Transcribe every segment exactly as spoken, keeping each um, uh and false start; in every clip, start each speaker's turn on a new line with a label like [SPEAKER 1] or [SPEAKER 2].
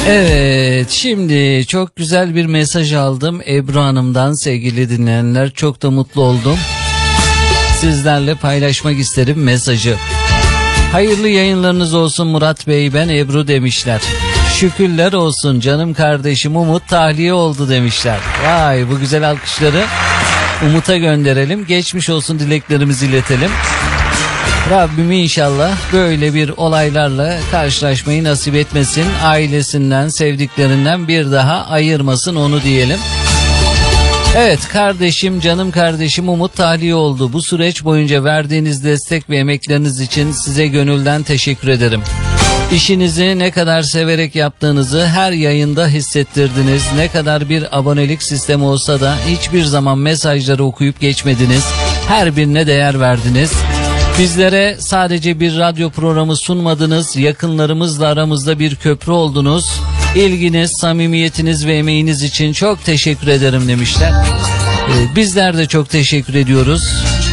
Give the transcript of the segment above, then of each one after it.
[SPEAKER 1] Evet, şimdi çok güzel bir mesaj aldım Ebru Hanım'dan sevgili dinleyenler. Çok da mutlu oldum. Sizlerle paylaşmak isterim mesajı. Hayırlı yayınlarınız olsun Murat Bey, ben Ebru demişler. Şükürler olsun canım kardeşim Umut tahliye oldu demişler. Vay, bu güzel alkışları Umut'a gönderelim. Geçmiş olsun dileklerimizi iletelim. Rabbim inşallah böyle bir olaylarla karşılaşmayı nasip etmesin. Ailesinden, sevdiklerinden bir daha ayırmasın onu diyelim. Evet, kardeşim, canım kardeşim Umut tahliye oldu. Bu süreç boyunca verdiğiniz destek ve emekleriniz için size gönülden teşekkür ederim. İşinizi ne kadar severek yaptığınızı her yayında hissettirdiniz. Ne kadar bir abonelik sistemi olsa da hiçbir zaman mesajları okuyup geçmediniz. Her birine değer verdiniz. Bizlere sadece bir radyo programı sunmadınız, yakınlarımızla aramızda bir köprü oldunuz. İlginiz, samimiyetiniz ve emeğiniz için çok teşekkür ederim demişler. Ee, bizler de çok teşekkür ediyoruz.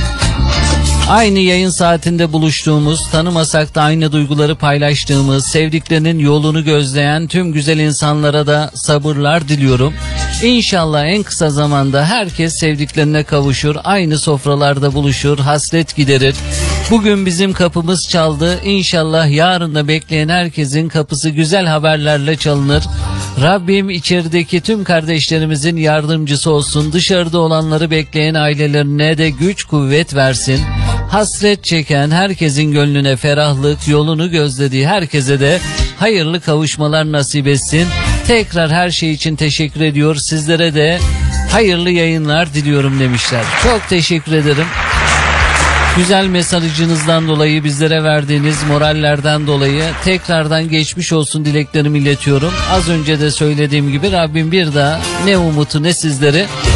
[SPEAKER 1] Aynı yayın saatinde buluştuğumuz, tanımasak da aynı duyguları paylaştığımız, sevdiklerinin yolunu gözleyen tüm güzel insanlara da sabırlar diliyorum. İnşallah en kısa zamanda herkes sevdiklerine kavuşur, aynı sofralarda buluşur, hasret giderir. Bugün bizim kapımız çaldı, İnşallah yarın da bekleyen herkesin kapısı güzel haberlerle çalınır. Rabbim içerideki tüm kardeşlerimizin yardımcısı olsun, dışarıda olanları bekleyen ailelerine de güç kuvvet versin. Hasret çeken herkesin gönlüne ferahlık, yolunu gözlediği herkese de hayırlı kavuşmalar nasip etsin. Tekrar her şey için teşekkür ediyor. Sizlere de hayırlı yayınlar diliyorum demişler. Çok teşekkür ederim. Güzel mesajınızdan dolayı, bizlere verdiğiniz morallerden dolayı tekrardan geçmiş olsun dileklerimi iletiyorum. Az önce de söylediğim gibi Rabbim bir daha ne Umut'u ne sizleri